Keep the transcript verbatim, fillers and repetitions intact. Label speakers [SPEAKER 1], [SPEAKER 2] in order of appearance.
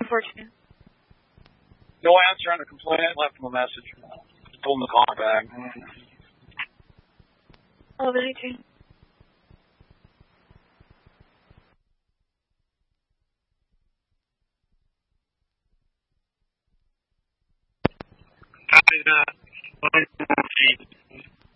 [SPEAKER 1] fourteen.
[SPEAKER 2] No answer on the complaint. Left him a message. Told him to call back.
[SPEAKER 1] eleven eighteen.
[SPEAKER 3] Copy that.